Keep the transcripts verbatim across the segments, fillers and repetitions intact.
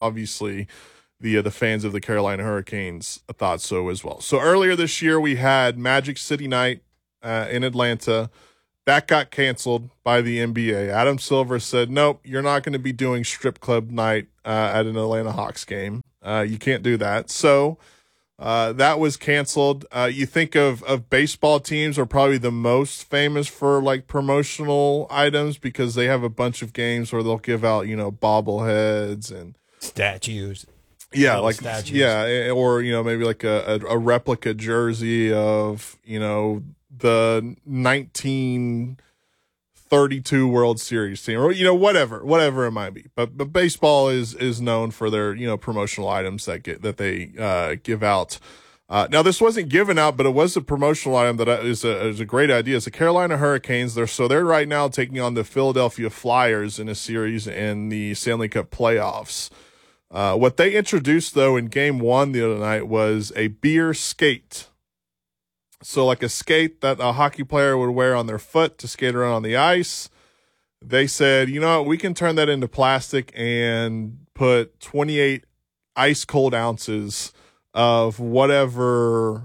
obviously the uh, the fans of the Carolina Hurricanes thought so as well. So earlier this year, we had Magic City Night uh, in Atlanta. That got canceled by the N B A. Adam Silver said, nope, you're not going to be doing strip club night uh, at an Atlanta Hawks game. Uh, you can't do that. So uh, that was canceled. Uh, you think of, of baseball teams are probably the most famous for like promotional items because they have a bunch of games where they'll give out, you know, bobbleheads and statues. Yeah, like statues. yeah, or you know maybe like a, a, a replica jersey of you know the nineteen thirty-two World Series team, or you know whatever, whatever it might be. But but baseball is is known for their you know promotional items that get that they uh, give out. Uh, now this wasn't given out, but it was a promotional item that is a is a great idea. It's the Carolina Hurricanes. They're so they're right now taking on the Philadelphia Flyers in a series in the Stanley Cup playoffs. Uh, what they introduced, though, in game one the other night was a beer skate. So like a skate that a hockey player would wear on their foot to skate around on the ice. They said, you know what, we can turn that into plastic and put twenty-eight ice cold ounces of whatever,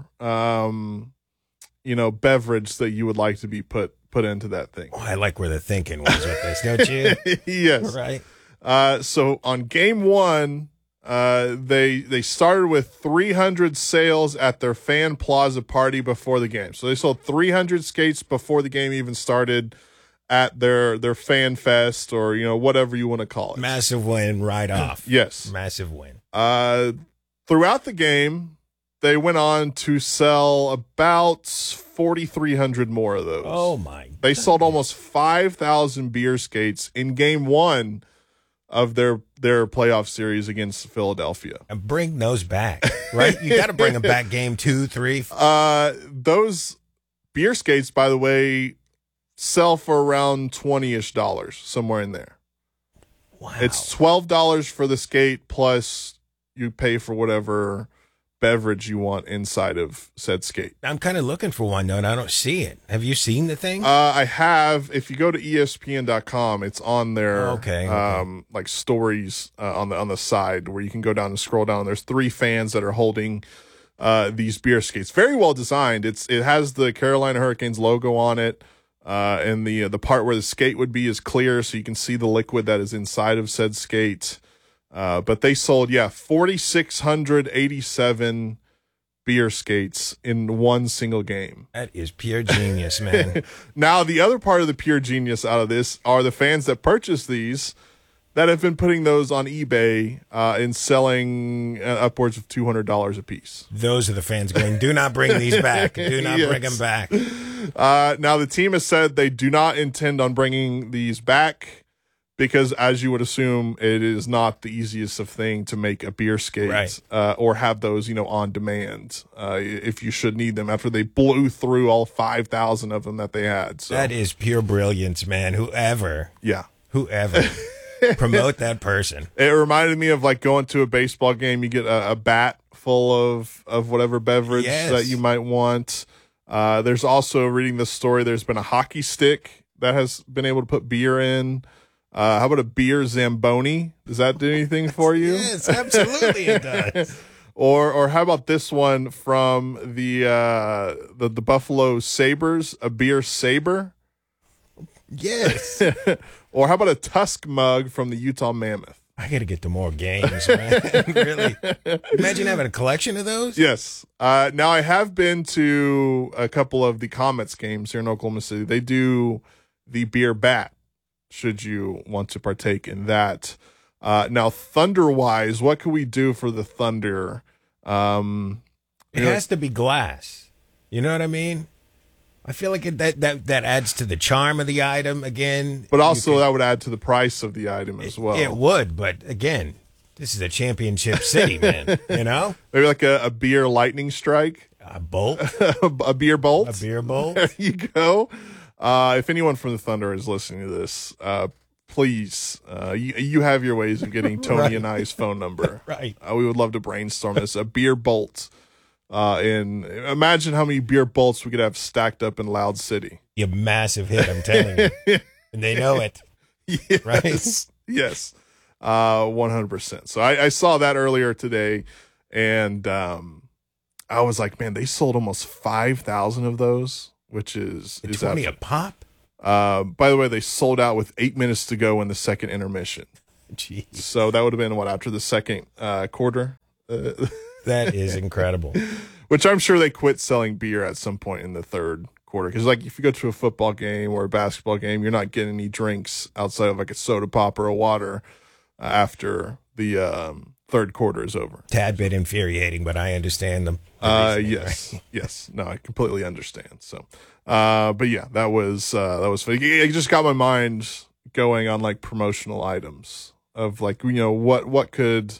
um, you know, beverage that you would like to be put put into that thing. Oh, I like where the thinking was with this, don't you? Yes. Right. Uh, so on game one, uh, they they started with three hundred sales at their fan plaza party before the game. So they sold three hundred skates before the game even started at their their fan fest, or you know whatever you want to call it. Massive win right off. Yes, massive win. Uh, throughout the game, they went on to sell about forty-three hundred more of those. Oh my! They goodness. sold almost five thousand beer skates in game one of their their playoff series against Philadelphia. And bring those back, right? You got to bring them back game two, three. Uh, those beer skates, by the way, sell for around twenty-ish dollars, somewhere in there. Wow. It's twelve dollars for the skate, plus you pay for whatever beverage you want inside of said skate. I'm kind of looking for one, though, and I don't see it. Have you seen the thing? Uh, I have. If you go to E S P N dot com, it's on there. Okay. okay. Um, like stories uh, on the on the side where you can go down and scroll down. There's three fans that are holding uh, these beer skates. Very well designed. It's it has the Carolina Hurricanes logo on it. Uh, and the uh, the part where the skate would be is clear, so you can see the liquid that is inside of said skate. Uh, but they sold, yeah, four thousand six hundred eighty-seven beer skates in one single game. That is pure genius, man. Now, the other part of the pure genius out of this are the fans that purchase these that have been putting those on eBay uh, and selling uh, upwards of two hundred dollars a piece. Those are the fans going, do not bring these back. Do not Yes. bring them back. Uh, now, the team has said they do not intend on bringing these back because, as you would assume, it is not the easiest of thing to make a beer skate right. uh, or have those, you know, on demand uh, if you should need them after they blew through all five thousand of them that they had. So that is pure brilliance, man. Whoever. Yeah. Whoever. Promote that person. It reminded me of like going to a baseball game. You get a, a bat full of, of whatever beverage yes. that you might want. Uh, there's also, reading this story, there's been a hockey stick that has been able to put beer in. Uh, how about a beer Zamboni? Does that do anything for you? Yes, absolutely it does. or or how about this one from the uh, the, the Buffalo Sabres, a beer saber? Yes. Or how about a Tusk mug from the Utah Mammoth? I got to get to more games, man. Really. Imagine having a collection of those. Yes. Uh, now, I have been to a couple of the Comets games here in Oklahoma City. They do the beer bat, should you want to partake in that. Uh, now, Thunder-wise, what can we do for the Thunder? Um, it has know, to be glass. You know what I mean? I feel like it, that, that that adds to the charm of the item again. But also can, that would add to the price of the item as it, well. It would, but again, this is a championship city, man. You know? Maybe like a, a beer lightning strike. A bolt. a beer bolt. A beer bolt. There you go. Uh, if anyone from the Thunder is listening to this, uh, please, uh, you, you have your ways of getting Tony right. and I's phone number. Right. Uh, we would love to brainstorm this. A beer bolt. Uh, and imagine how many beer bolts we could have stacked up in Loud City. A massive hit, I'm telling you. And they know it. Yes. Right? Yes. Uh, one hundred percent. So I, I saw that earlier today, and um, I was like, man, they sold almost five thousand of those, which is, is twenty a pop. Uh, by the way, they sold out with eight minutes to go in the second intermission. Jeez. So that would have been what, after the second uh, quarter. Uh, that is incredible. Which I'm sure they quit selling beer at some point in the third quarter. Because, like, if you go to a football game or a basketball game, you're not getting any drinks outside of, like, a soda pop or a water uh, after the um, third quarter is over. Tad bit infuriating, but I understand them. The uh, reasoning, yes, right? yes. No, I completely understand. So, uh, but yeah, that was uh, that was funny. It just got my mind going on, like, promotional items of, like, you know, what what could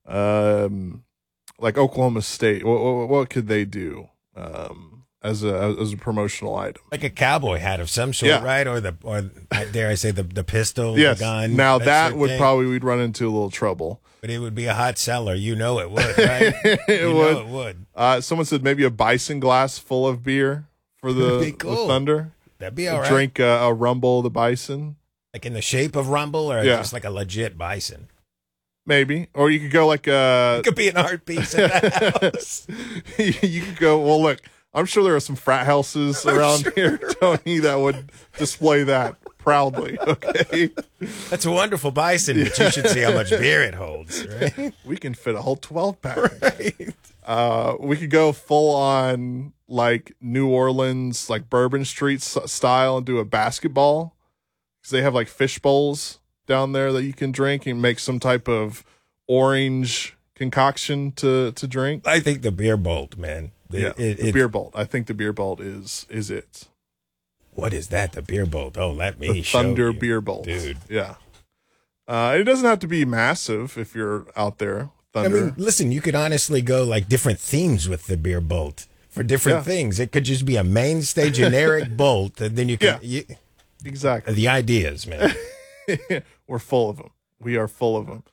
um. like Oklahoma State, what, what, what could they do um, as a as a promotional item? Like a cowboy hat of some sort, Yeah. right? Or the or dare I say the the pistol, Yes. the gun. Now that sort of would thing. probably we'd run into a little trouble. But it would be a hot seller. You know it would, right? it you would. know it would. Uh, someone said maybe a bison glass full of beer for the, That'd be cool. the Thunder. That'd be all right. Drink a, a Rumble the Bison, Like in the shape of Rumble, or Yeah. just like a legit bison. maybe, or you could go like a. It could be an art piece in the house. You could go. Well, look, I'm sure there are some frat houses around sure. here, Tony, that would display that proudly. Okay. That's a wonderful bison, but you should see how much beer it holds, right? We can fit a whole twelve pack. Right. Uh, we could go full on like New Orleans, like Bourbon Street s- style, and do a basketball because they have like fish bowls down there that you can drink and make some type of orange concoction to to drink. I think the beer bolt, man. The, Yeah, it, the it- beer bolt. I think the beer bolt is is it. What is that? The beer bolt? Oh, let me The show Thunder you. beer bolt, dude. Yeah. Uh, it doesn't have to be massive if you're out there. I Thunder. mean, listen, you could honestly go like different themes with the beer bolt for different Yeah. things. It could just be a mainstay generic bolt, and then you can Yeah. you, exactly. the ideas, man. We're full of them. We are full of them.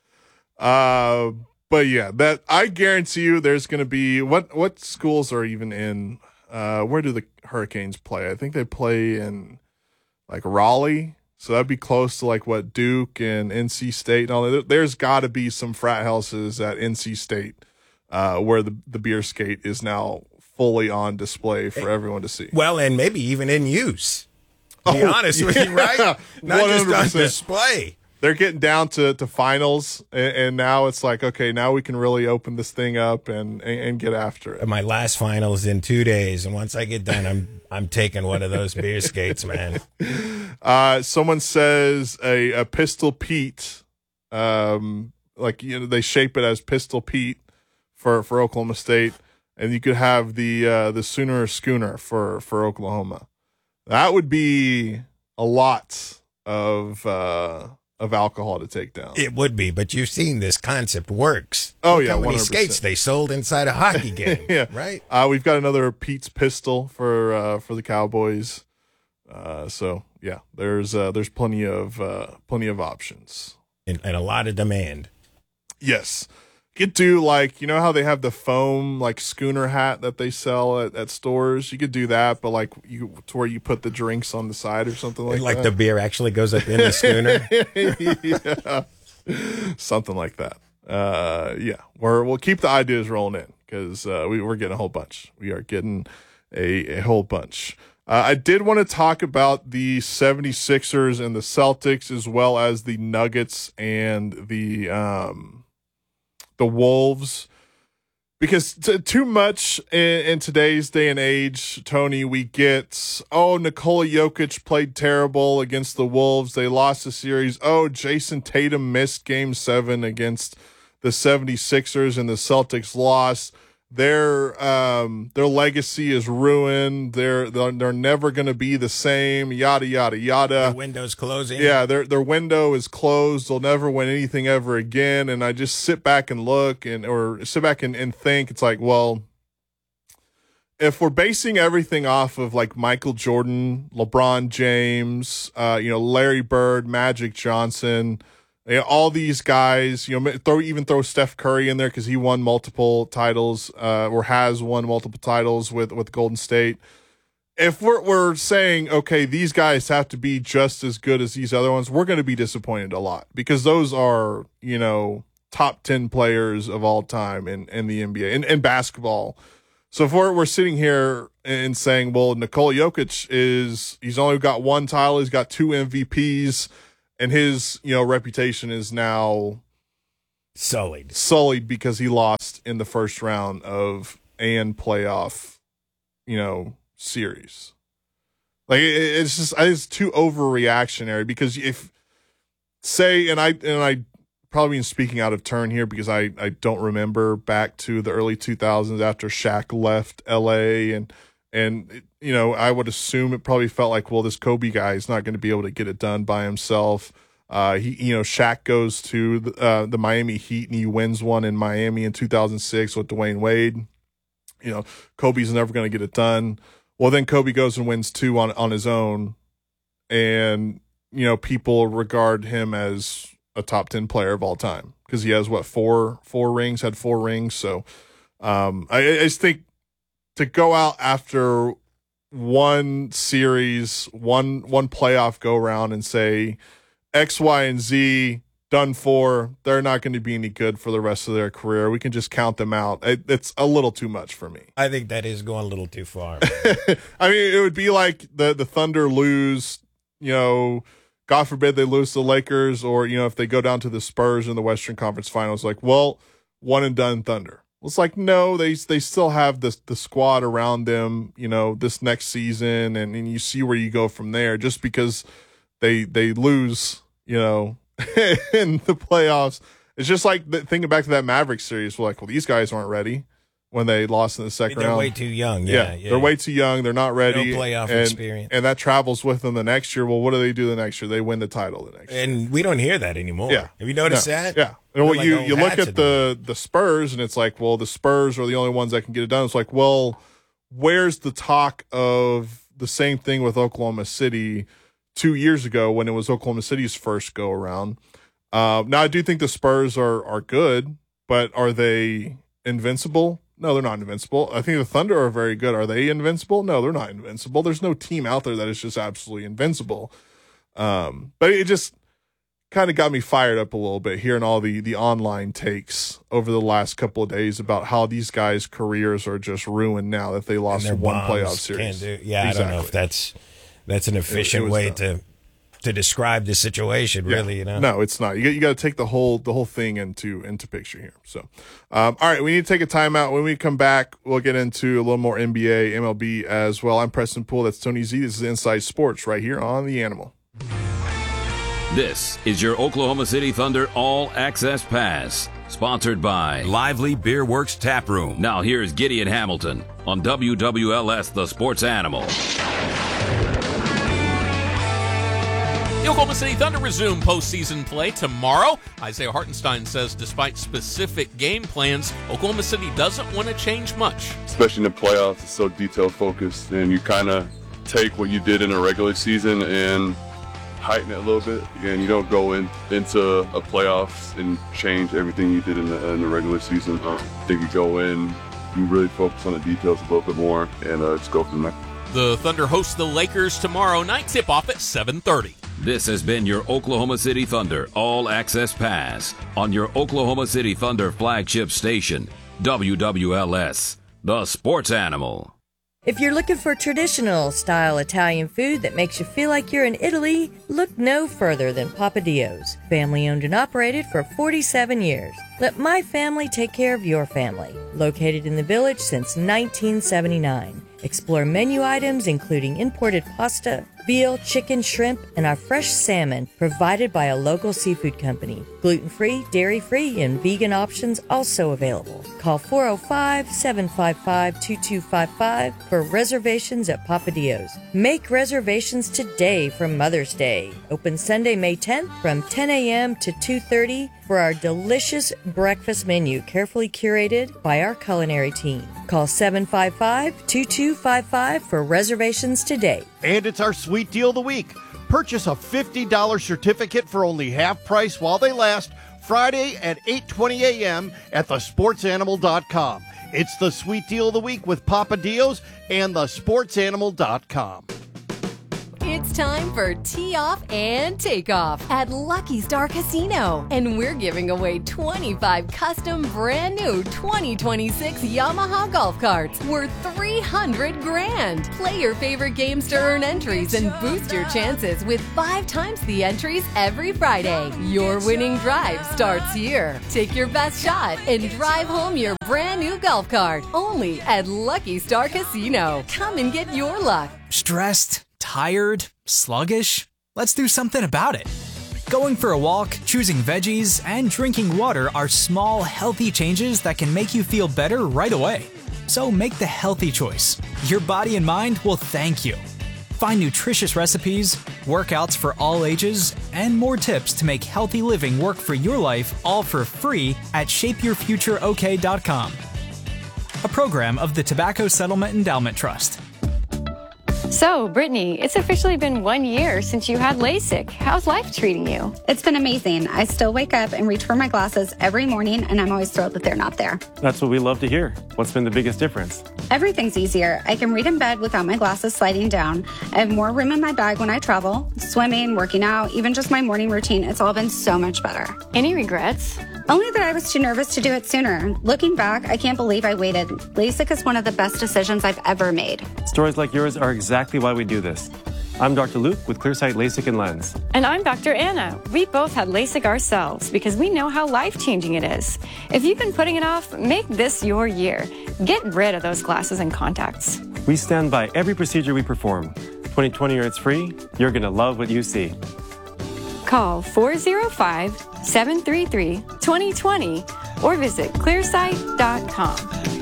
Uh, but yeah, that I guarantee you, there's going to be what what schools are even in. Uh, where do the Hurricanes play? I think they play in like Raleigh, so that'd be close to like what Duke and N C State and all that. There's got to be some frat houses at N C State uh, where the the beer skate is now fully on display for everyone to see. Well, and maybe even in use. To be Oh, honest with you, right? yeah, Not just on one hundred percent. display. They're getting down to, to finals, and, and now it's like, okay, now we can really open this thing up and, and, and get after it. My last finals in two days, and once I get done, I'm I'm taking one of those beer skates, man. Uh, someone says a, a Pistol Pete, um, like you know, they shape it as Pistol Pete for, for Oklahoma State, and you could have the uh, the Sooner Schooner for, for Oklahoma. That would be a lot of uh, of alcohol to take down. It would be, but you've seen this concept works. Oh, Look yeah, how many one hundred percent. skates they sold inside a hockey game, Yeah. right? Uh, we've got another Pete's Pistol for uh, for the Cowboys. Uh, so yeah, there's uh, there's plenty of uh, plenty of options. And, and a lot of demand. Yes, you could do like you know how they have the foam like schooner hat that they sell at, at stores. You could do that, but like you to where you put the drinks on the side or something like Like that. the beer actually goes up in the schooner. yeah. Something like that. Uh, yeah, we're, we'll keep the ideas rolling in because uh, we, we're getting a whole bunch. We are getting a, a whole bunch. Uh, I did want to talk about the seventy-sixers and the Celtics as well as the Nuggets and the um, the Wolves. Because t- too much in, in today's day and age, Tony, we get, oh, Nikola Jokic played terrible against the Wolves. They lost the series. Oh, Jason Tatum missed game seven against the seventy-sixers and the Celtics lost. Their um their legacy is ruined. They're they're, they're never going to be the same, yada, yada, yada. The window's closing. Yeah, their their window is closed. They'll never win anything ever again. And I just sit back and look and or sit back and, and think, it's like, well, if we're basing everything off of like Michael Jordan, LeBron James, uh, you know, Larry Bird, Magic Johnson, you know, all these guys, you know, throw even throw Steph Curry in there because he won multiple titles uh, or has won multiple titles with with Golden State. if we're, we're saying, okay, these guys have to be just as good as these other ones, we're going to be disappointed a lot because those are, you know, top ten players of all time in, in the N B A and in, in basketball. So if we're, we're sitting here and saying, well, Nikola Jokic is, he's only got one title, he's got two M V Ps, and his, you know, reputation is now sullied. Sullied because he lost in the first round of an playoff, you know, series. Like it, it's just it's too overreactionary because if say and I and I probably am speaking out of turn here because I, I don't remember back to the early two thousands after Shaq left L A and and you know I would assume it probably felt like, well, this Kobe guy is not going to be able to get it done by himself. Uh, he you know Shaq goes to the, uh, the Miami Heat and he wins one in Miami in two thousand six with Dwayne Wade. You know Kobe's never going to get it done. Well, then Kobe goes and wins two on on his own, and you know people regard him as a top ten player of all time because he has what four four rings had four rings. So um, I, I just think to go out after one series, one one playoff go round and say X, Y, and Z done for, they're not going to be any good for the rest of their career. We can just count them out. It, it's a little too much for me. I think that is going a little too far. I mean, it would be like the the Thunder lose, you know. God forbid they lose to the Lakers, or, you know, if they go down to the Spurs in the Western Conference Finals, like, well, one and done Thunder. Well, it's like, no, they they still have this the squad around them, you know, this next season, and, and you see where you go from there. Just because they they lose, you know, in the playoffs, it's just like the, thinking back to that Mavericks series. We're like, well, these guys aren't ready when they lost in the second they're round. They're way too young. Yeah, yeah, yeah, they're way too young. They're not ready. No playoff and, experience. And that travels with them the next year. Well, what do they do the next year? They win the title the next year. And we don't hear that anymore. Yeah. Have you noticed no. that? Yeah. And well, like you, you look hats at the, the Spurs, and it's like, well, the Spurs are the only ones that can get it done. It's like, well, where's the talk of the same thing with Oklahoma City two years ago when it was Oklahoma City's first go around? Uh, now, I do think the Spurs are are good, but are they invincible? No, they're not invincible. I think the Thunder are very good. Are they invincible? No, they're not invincible. There's no team out there that is just absolutely invincible. Um, but it just kind of got me fired up a little bit hearing all the the online takes over the last couple of days about how these guys' careers are just ruined now that they lost one playoff series. Do, yeah, exactly. I don't know if that's that's an efficient it, it way dumb. to to describe the situation. Yeah. Really, you know, no, it's not. You got you got to take the whole the whole thing into into picture here. So, um, all right, we need to take a timeout. When we come back, we'll get into a little more N B A, M L B as well. I'm Preston Poole. That's Tony Z. This is Inside Sports right here on The Animal. This is your Oklahoma City Thunder All Access Pass, sponsored by Lively Beer Works Tap Room. Now here's Gideon Hamilton on W W L S The Sports Animal. The Oklahoma City Thunder resume postseason play tomorrow. Isaiah Hartenstein says despite specific game plans, Oklahoma City doesn't want to change much. Especially in the playoffs, it's so detail-focused, and you kind of take what you did in a regular season and heighten it a little bit. Again, you don't go in into a playoffs and change everything you did in the, in the regular season. Uh, I think you go in, you really focus on the details a little bit more, and uh, just go from there. The Thunder host the Lakers tomorrow night, tip-off at seven thirty. This has been your Oklahoma City Thunder All Access Pass on your Oklahoma City Thunder flagship station, W W L S, The Sports Animal. If you're looking for traditional-style Italian food that makes you feel like you're in Italy, look no further than Papadio's. Family-owned and operated for forty-seven years. Let my family take care of your family. Located in the village since nineteen seventy-nine. Explore menu items including imported pasta, veal, chicken, shrimp, and our fresh salmon provided by a local seafood company. Gluten-free, dairy-free, and vegan options also available. Call four oh five, seven five five, two two five five for reservations at Papadio's. Make reservations today for Mother's Day. Open Sunday, May tenth from ten a.m. to two thirty for our delicious breakfast menu carefully curated by our culinary team. Call seven five five, two two five five for reservations today. And it's our sweet deal of the week. Purchase a fifty dollars certificate for only half price while they last, Friday at eight twenty a.m. at the sports animal dot com. It's the sweet deal of the week with Papa Dio's and the sports animal dot com. It's time for Tee Off and Take Off at Lucky Star Casino. And we're giving away twenty-five custom brand new twenty twenty-six Yamaha golf carts worth three hundred grand. Play your favorite games to earn entries and boost your chances with five times the entries every Friday. Your winning drive starts here. Take your best shot and drive home your brand new golf cart. Only at Lucky Star Casino. Come and get your luck. Stressed? Tired? Sluggish? Let's do something about it. Going for a walk, choosing veggies, and drinking water are small, healthy changes that can make you feel better right away. So make the healthy choice. Your body and mind will thank you. Find nutritious recipes, workouts for all ages, and more tips to make healthy living work for your life all for free at shape your future o k dot com. A program of the Tobacco Settlement Endowment Trust. So, Brittany, it's officially been one year since you had LASIK. How's life treating you? It's been amazing. I still wake up and reach for my glasses every morning, and I'm always thrilled that they're not there. That's what we love to hear. What's been the biggest difference? Everything's easier. I can read in bed without my glasses sliding down. I have more room in my bag when I travel. Swimming, working out, even just my morning routine, it's all been so much better. Any regrets? Only that I was too nervous to do it sooner. Looking back, I can't believe I waited. LASIK is one of the best decisions I've ever made. Stories like yours are exactly why we do this. I'm Doctor Luke with Clearsight LASIK and Lens. And I'm Doctor Anna. We both had LASIK ourselves because we know how life-changing it is. If you've been putting it off, make this your year. Get rid of those glasses and contacts. We stand by every procedure we perform. twenty twenty or it's free. You're going to love what you see. Call four oh five, seven three three, two oh two oh or visit clearsight dot com.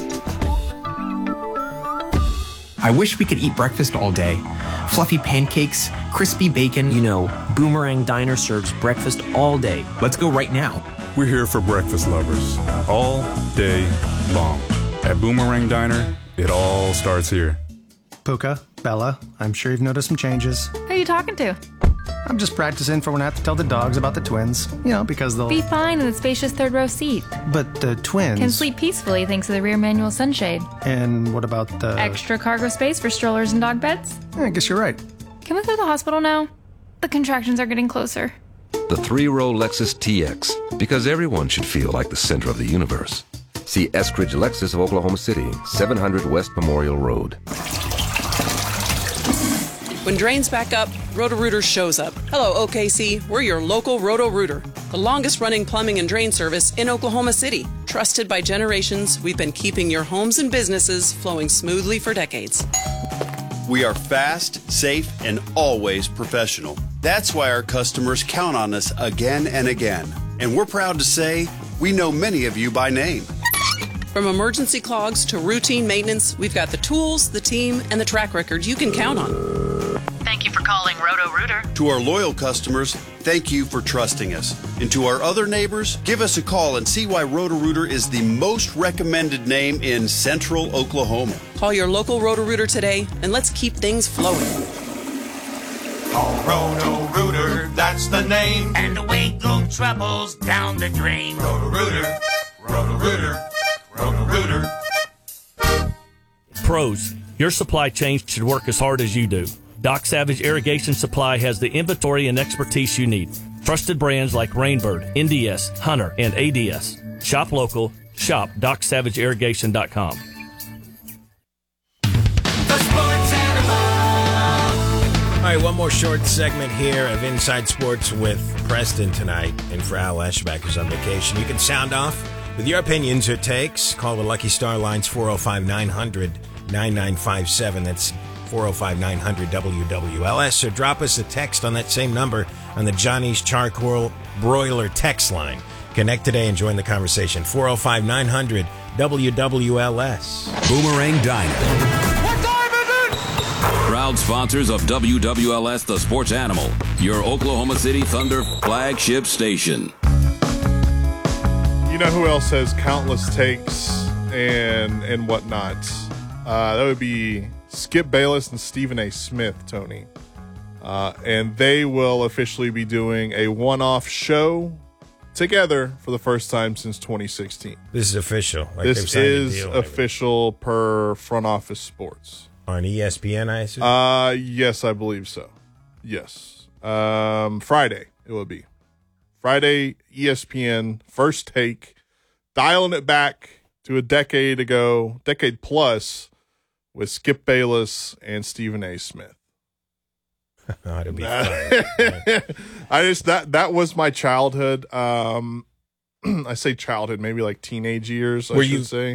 I wish we could eat breakfast all day. Fluffy pancakes, crispy bacon. You know, Boomerang Diner serves breakfast all day. Let's go right now. We're here for breakfast lovers all day long. At Boomerang Diner, it all starts here. Puka, Bella, I'm sure you've noticed some changes. Who are you talking to? I'm just practicing for when I have to tell the dogs about the twins. You know, because they'll... Be fine in the spacious third row seat. But the twins... Can sleep peacefully thanks to the rear manual sunshade. And what about the... Extra cargo space for strollers and dog beds? I guess you're right. Can we go to the hospital now? The contractions are getting closer. The three-row Lexus T X, because everyone should feel like the center of the universe. See Eskridge Lexus of Oklahoma City, seven hundred West Memorial Road. When drains back up, Roto-Rooter shows up. Hello, O K C. We're your local Roto-Rooter, the longest-running plumbing and drain service in Oklahoma City. Trusted by generations, we've been keeping your homes and businesses flowing smoothly for decades. We are fast, safe, and always professional. That's why our customers count on us again and again. And we're proud to say we know many of you by name. From emergency clogs to routine maintenance, we've got the tools, the team, and the track record you can count on. Thank you for calling Roto-Rooter. To our loyal customers, thank you for trusting us. And to our other neighbors, give us a call and see why Roto-Rooter is the most recommended name in central Oklahoma. Call your local Roto-Rooter today, and let's keep things flowing. Call Roto-Rooter, that's the name. And away go troubles down the drain. Roto-Rooter, Roto-Rooter, Roto-Rooter. Pros, your supply chain should work as hard as you do. Doc Savage Irrigation Supply has the inventory and expertise you need. Trusted brands like Rainbird, N D S, Hunter, and A D S. Shop local. Shop doc savage irrigation dot com. All right, one more short segment here of Inside Sports with Preston tonight, and for Al Eschbach, who's on vacation. You can sound off with your opinions or takes. Call the Lucky Star lines four oh five, nine hundred, nine nine five seven. That's four oh five, nine hundred, W W L S. Or drop us a text on that same number on the Johnny's Charcoal Broiler text line. Connect today and join the conversation. four oh five, nine hundred, W W L S. Boomerang Diner. Proud sponsors of W W L S, the Sports Animal, your Oklahoma City Thunder flagship station. You know who else has countless takes and and whatnot? Uh, that would be Skip Bayless and Stephen A. Smith, Tony. Uh, and they will officially be doing a one-off show together for the first time since twenty sixteen. This is official. Like they've this signed a is deal. official per Front Office Sports. On E S P N, I assume? Uh, yes, I believe so. Yes. Um, Friday, it will be. Friday, E S P N, First Take, dialing it back to a decade ago, decade plus, with Skip Bayless and Stephen A. Smith. That'd be fun. fun. I just that that was my childhood. Um, I say childhood, maybe like teenage years. I Were should you- say.